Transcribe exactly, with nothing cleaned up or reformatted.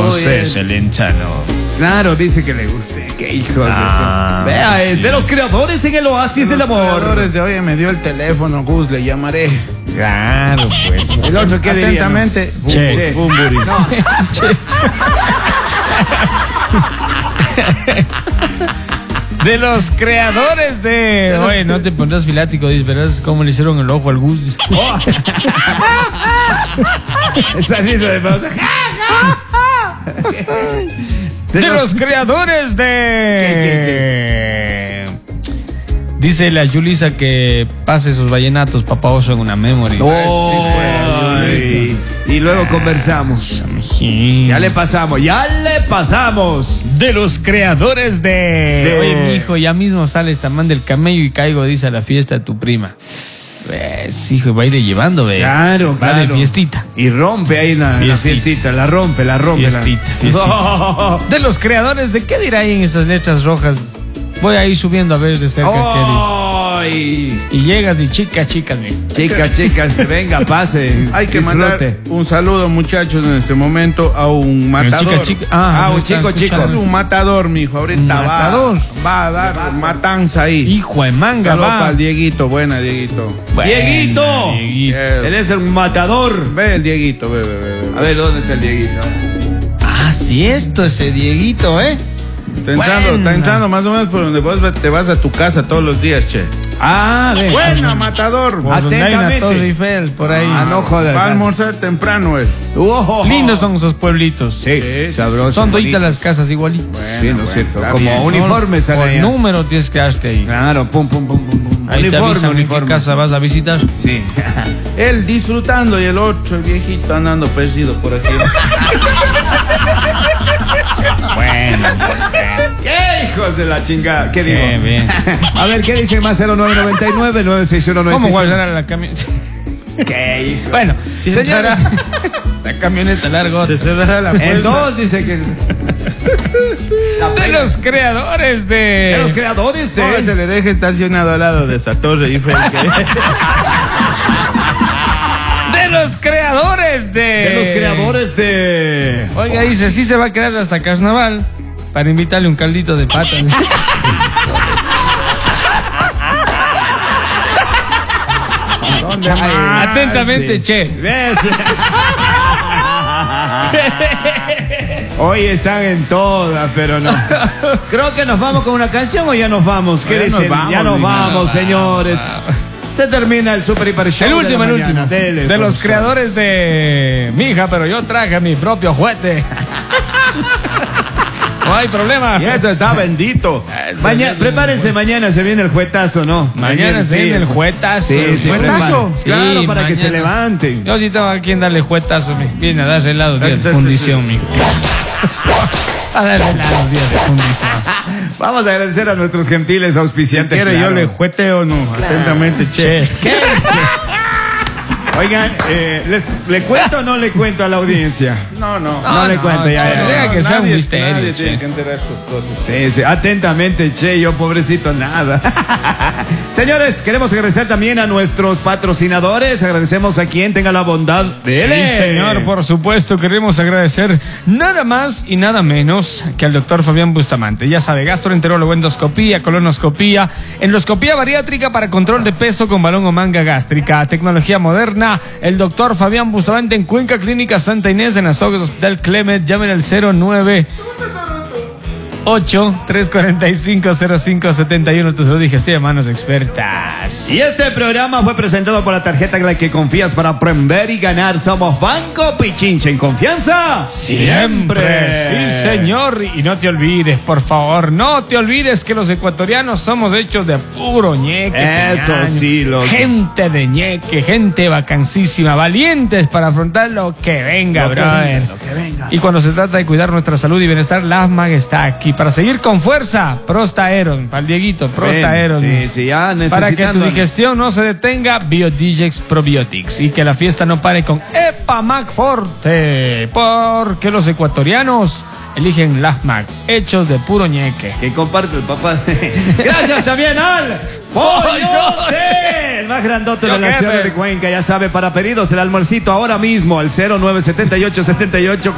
José es... Celentano. Claro, dice que le guste. Qué hijo Ah, de... Vea, es sí. de los creadores en el oasis del Los amor. creadores de hoy me dio el teléfono, Gus, le llamaré. Claro, pues. El otro, ¿qué diría, Atentamente, no? Che. Che. Bumburi. De los creadores de... Oye, no te pondrás filático, dices, verás cómo le hicieron el ojo al Gus. Dice, oh. Esa risa de pausa. De los creadores de... Dice la Yulisa que pase sus vallenatos, Papa Oso, en una memory. Ay, y luego conversamos. Ya le pasamos, ya le pasamos. De los creadores de... De- Oye, mi hijo, ya mismo sale esta man del camello y caigo, dice, a la fiesta de tu prima. Ves, hijo, va a ir llevando, ve. Claro, Va claro. de fiestita. Y rompe ahí la, la Fiestita. fiestita, la rompe, la rompe. la- Fiestita, fiestita. Oh, De los creadores de... ¿Qué dirá ahí en esas letras rojas? Voy a ir subiendo a ver de cerca qué ay. dice. Y llegas y chicas, chicas, mi. Chicas, chicas, venga, pase. Hay que disfrute. mandar un saludo, muchachos, en este momento a un matador. Chica, chica. Ah, Ah, un me están chico, chico. escuchando. Un matador, mijo. Ahorita Un va, matador. va a dar matanza ahí. Hijo de manga, Saludos va. para el Dieguito, buena, Dieguito. Buena, Dieguito. Dieguito. Eh, Él es el matador. Ve el Dieguito, ve, ve, ve, ve. A ver, ¿dónde está el Dieguito? Ah, cierto, ese Dieguito, ¿eh? Está entrando, Buena. está entrando más o menos por donde vos te vas a tu casa todos los días, che. Ah, ve. Buena, matador. Por donde hay una Atentamente. Torre Eiffel, por ahí. Ah, no jodas. Va a almorzar temprano, él. Oh, Lindos son esos pueblitos. Sí, Sí, sabroso. Son bonito. toditas las casas igualitas. Bueno, Sí, ¿no es bueno, cierto? está Como bien. uniformes Por sale allá. número tienes que darte ahí. Claro, pum, pum, pum, pum, pum. Ahí te Uniforme, avisan en qué uniforme. casa vas a visitar. Sí. Él disfrutando y el otro, el viejito, andando perdido por aquí. Bueno. ¡Qué hijos de la chingada! ¿Qué digo? Qué bien. A ver, ¿qué dice más cero nueve nueve nueve nueve seis uno nueve ¿Cómo seis uno? guardar la camioneta? ¿Qué hijo? Bueno, señores, la camioneta larga. Se cerrará la puerta. Entonces dice que... La De pena. los creadores de... De los creadores No, se de... le deje estacionado al lado de esa torre Eiffel. que- De los creadores de... De los creadores de... Oiga, dice, sí se va a quedar hasta carnaval para invitarle un caldito de pata. ¿Dónde Ay, más? Atentamente, sí. che. ¿Ves? Hoy están en todas, pero no. Creo que nos vamos con una canción o ya nos vamos. ¿Qué Ya nos dicen? vamos, ya nos niña. vamos, señores. Se termina el Super Hiper Show. El último, de el la último. mañana. Dele, de por los favor. creadores de... Mija, pero yo traje mi propio juguete. No hay problema. Y eso está bendito. Mañana, prepárense, mañana se viene el juetazo, ¿no? Mañana se viene el juetazo. Sí, sí, ¿Juetazo? prepárense. Claro, Sí, para que se mañana. levanten. Yo sí tengo a quien darle juetazo, mi. Viene a darle helado días de Sí, sí, fundición, sí. mijo. A darle helado días de fundición. Vamos a agradecer a nuestros gentiles auspiciantes. ¿Quiere claro. yo le jueteo o no? Atentamente, che. Che. ¿Qué? Oigan, eh, ¿les, ¿le cuento o no le cuento a la audiencia? No, no. No le cuento, ya, che, ya, ya. deja que sea un Nadie- misterio, Nadie che. tiene que enterar sus cosas. Sí, sí, atentamente, che, yo pobrecito nada. Señores, queremos agradecer también a nuestros patrocinadores. Agradecemos a quien tenga la bondad de él. Sí, señor, por supuesto, queremos agradecer nada más y nada menos que al doctor Fabián Bustamante. Ya sabe, gastroenterólogo, endoscopía, colonoscopía, endoscopía bariátrica para control de peso con balón o manga gástrica, tecnología moderna. El doctor Fabián Bustamante en Cuenca Clínica Santa Inés, en las Hogues Hospital Clemet. Llamen al cero nueve ocho, tres cuatro cinco, cero cinco siete uno. Te lo dije, estoy de manos expertas. Y este programa fue presentado por la tarjeta en la que confías para aprender y ganar. Somos Banco Pichincha. ¿En confianza? Siempre. Sí, señor. Y no te olvides, por favor, no te olvides que los ecuatorianos somos hechos de puro ñeque. Eso peñaño. sí, lo- Gente de ñeque, gente vacancísima, valientes para afrontar lo que venga, Lo que brother. venga, lo que venga. Y cuando se trata de cuidar nuestra salud y bienestar, LASMAG está aquí para seguir con fuerza. Prostaeron, para el Dieguito, Prostaeron. Sí, sí, ya Para que tu necesitando. digestión no se detenga, BioDigex Probiotics. Y que la fiesta no pare con Epamac Forte. Porque los ecuatorianos eligen LASMAG, hechos de puro ñeque. Que comparte el papá. Gracias también al Pollote, el más grandote de Yo la qué, ciudad pues. de Cuenca. Ya sabe, para pedidos el almuercito ahora mismo al cero nueve siete ocho siete ocho